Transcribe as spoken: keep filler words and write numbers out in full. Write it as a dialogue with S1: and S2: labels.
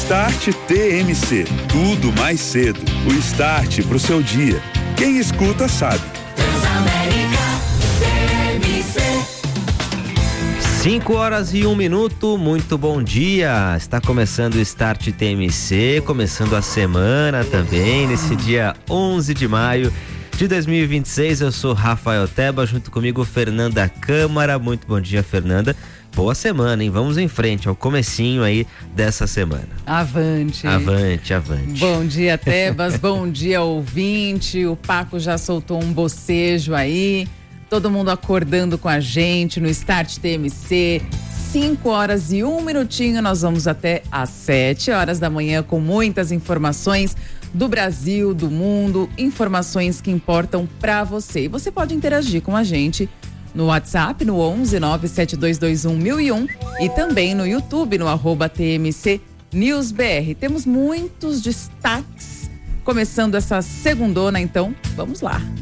S1: Start T M C, tudo mais cedo. O start pro seu dia. Quem escuta sabe.
S2: Transamérica T M C.
S3: cinco horas e um minuto, muito bom dia. Está começando o Start T M C, começando a semana também, nesse dia onze de maio de dois mil e vinte e seis. Eu sou Rafael Teba, junto comigo Fernanda Câmara. Muito bom dia, Fernanda. Boa semana, hein? Vamos em frente ao comecinho aí dessa semana.
S4: Avante.
S3: Avante, avante.
S4: Bom dia, Tebas. Bom dia, ouvinte. O Paco já soltou um bocejo aí. Todo mundo acordando com a gente no Start T M C. cinco horas e um minutinho. Nós vamos até às sete horas da manhã com muitas informações do Brasil, do mundo, informações que importam pra você. E você pode interagir com a gente no WhatsApp, no onze nove sete dois dois um mil e um e também no YouTube, no arroba T M C News B R. Temos muitos destaques começando essa segundona, então vamos lá.